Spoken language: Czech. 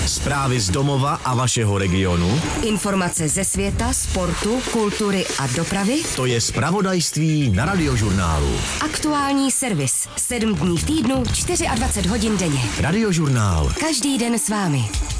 Zprávy z domova a vašeho regionu. Informace ze světa, sportu, kultury a dopravy. To je zpravodajství na Radiožurnálu. Aktuální servis. 7 dní v týdnu, 24 hodin denně. Radiožurnál. Každý den s vámi.